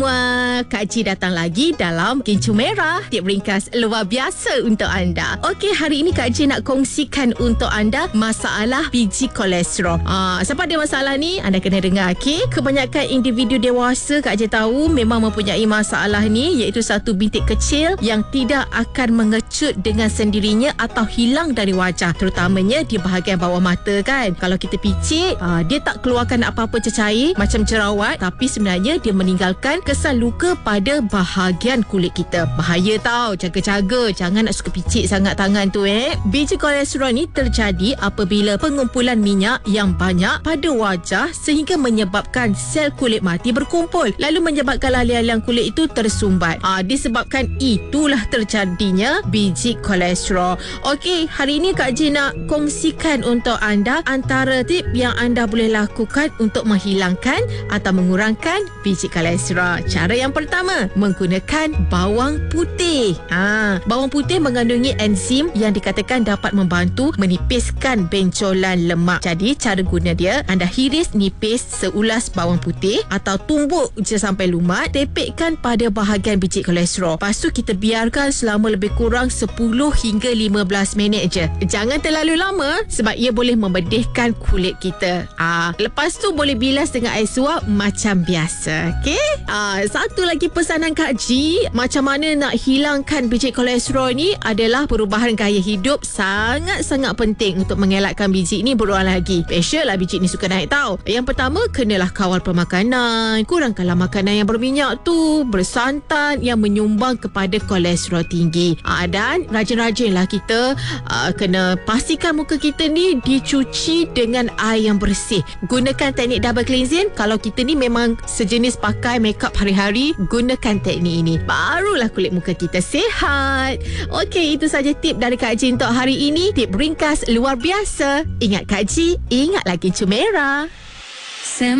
semua, Kak Ji datang lagi dalam Kincu Merah, tip ringkas luar biasa untuk anda. Okey, hari ini Kak Ji nak kongsikan untuk anda masalah biji kolesterol. Siapa ada masalah ni? Anda kena dengar, okey? Kebanyakan individu dewasa Kak Ji tahu memang mempunyai masalah ni, iaitu satu bintik kecil yang tidak akan mengecut dengan sendirinya atau hilang dari wajah, terutamanya di bahagian bawah mata kan. Kalau kita picit, dia tak keluarkan apa-apa cecair macam jerawat, tapi sebenarnya dia meninggalkan kesan luka pada bahagian kulit kita. Bahaya tau, jaga-jaga, jangan nak suka picit sangat tangan tu Biji kolesterol ni terjadi apabila pengumpulan minyak yang banyak pada wajah sehingga menyebabkan sel kulit mati berkumpul, lalu menyebabkan liang-liang kulit itu tersumbat. Disebabkan itulah terjadinya biji kolesterol. Okey, hari ini Kak Ji nak kongsikan untuk anda antara tip yang anda boleh lakukan untuk menghilangkan atau mengurangkan biji kolesterol. Cara yang pertama, menggunakan bawang putih. Bawang putih mengandungi enzim yang dikatakan dapat membantu menipiskan benjolan lemak. Jadi cara guna dia, anda hiris nipis seulas bawang putih atau tumbuk je sampai lumat, tepekkan pada bahagian biji kolesterol. Lepas tu kita biarkan selama lebih kurang 10 hingga 15 minit je. Jangan terlalu lama sebab ia boleh membedihkan kulit kita. Lepas tu boleh bilas dengan air suap macam biasa. Okey? Satu lagi pesanan Kak Ji, macam mana nak hilangkan biji kolesterol ni adalah perubahan gaya hidup sangat-sangat penting untuk mengelakkan biji ni berulang lagi. Special lah biji ni suka naik tau. Yang pertama, kenalah kawal pemakanan. Kurangkanlah makanan yang berminyak tu, bersantan yang menyumbang kepada kolesterol tinggi. Dan rajin-rajinlah kita kena pastikan muka kita ni dicuci dengan air yang bersih. Gunakan teknik double cleansing. Kalau kita ni memang sejenis pakai makeup hari-hari, gunakan teknik ini, barulah kulit muka kita sihat. Okey, itu saja tip dari Kak Ji untuk hari ini. Tip ringkas luar biasa. Ingat Kak Ji, ingat lagi Kincu Merah.